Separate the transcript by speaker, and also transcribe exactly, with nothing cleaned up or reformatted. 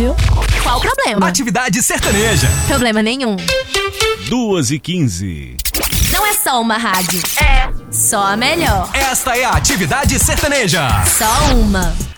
Speaker 1: viu? Qual o problema?
Speaker 2: Atividade sertaneja.
Speaker 1: Problema nenhum.
Speaker 3: duas e quinze.
Speaker 1: Não é só uma rádio. É. Só a melhor.
Speaker 2: Esta é a Atividade Sertaneja.
Speaker 1: Só uma.